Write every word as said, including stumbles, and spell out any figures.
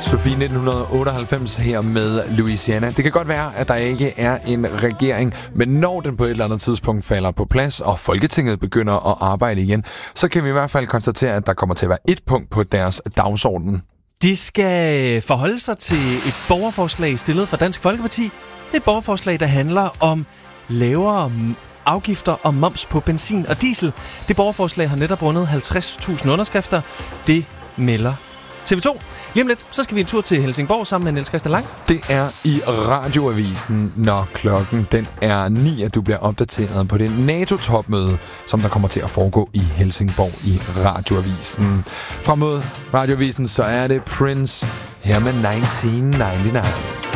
Sofie nitten otteoghalvfems her med Louisiana. Det kan godt være, at der ikke er en regering, men når den på et eller andet tidspunkt falder på plads, og Folketinget begynder at arbejde igen, så kan vi i hvert fald konstatere, at der kommer til at være et punkt på deres dagsorden. De skal forholde sig til et borgerforslag stillet fra Dansk Folkeparti. Det er et borgerforslag, der handler om lavere afgifter og moms på benzin og diesel. Det borgerforslag har netop rundet halvtreds tusind underskrifter. Det melder T V to. Lige om lidt, så skal vi en tur til Helsingborg sammen med Niels Christian Lang. Det er i Radioavisen, når klokken den er ni, at du bliver opdateret på det NATO-topmøde, som der kommer til at foregå i Helsingborg i Radioavisen. Frem mod Radioavisen, så er det Prince her med nitten nioghalvfems.